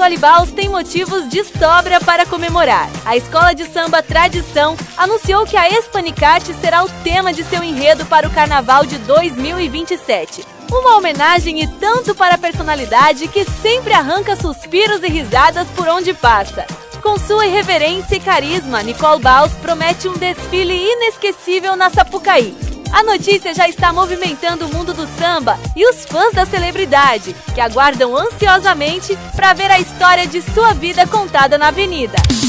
Nicole Baus tem motivos de sobra para comemorar. A escola de samba Tradição anunciou que a Espanicate será o tema de seu enredo para o Carnaval de 2027. Uma homenagem e tanto para a personalidade que sempre arranca suspiros e risadas por onde passa. Com sua irreverência e carisma, Nicole Baus promete um desfile inesquecível na Sapucaí. A notícia já está movimentando o mundo do samba e os fãs da celebridade, que aguardam ansiosamente para ver a história de sua vida contada na avenida.